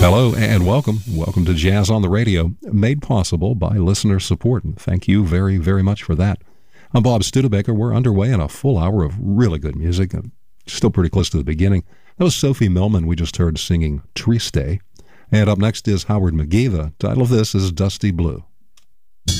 Hello and welcome. Welcome to Jazz on the Radio, made possible by listener support. And thank you very, very much for that. I'm Bob Studebaker. We're underway in a full hour of really good music. Still pretty close to the beginning. That was Sophie Millman we just heard singing Triste. And up next is Howard McGee. The title of this is Dusty Blue.